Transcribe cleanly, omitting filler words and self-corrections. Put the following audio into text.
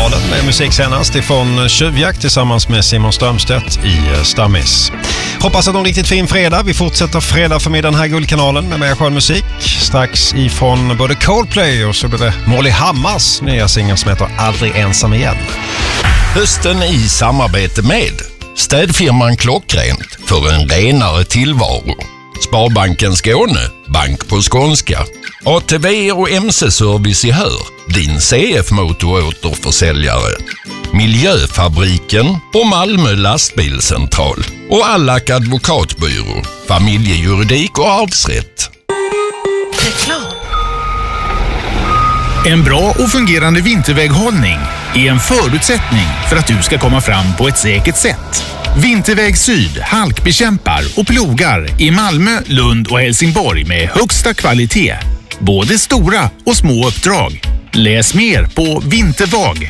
Guldkanalen med musik senast ifrån Tjuvjakt tillsammans med Simon Strömstedt i Stammis. Hoppas att de riktigt fin fredag. Vi fortsätter fredag förmiddagen här i Guldkanalen med mer skön musik. Strax ifrån både Coldplay och så blir det Molly Hammars nya singel som heter Aldrig ensam igen. Hösten i samarbete med städfirman Klockrent för en renare tillvaro. Sparbanken Skåne, bank på skånska. ATV och MC-service i Hör, din CF-motoråterförsäljare. Miljöfabriken och Malmö lastbilscentral. Och Allak advokatbyrå, familjejuridik och arvsrätt. Reklam. En bra och fungerande vinterväghållning är en förutsättning för att du ska komma fram på ett säkert sätt. Vinterväg Syd halkbekämpar och plogar i Malmö, Lund och Helsingborg med högsta kvalitet. Både stora och små uppdrag. Läs mer på vintervag.se.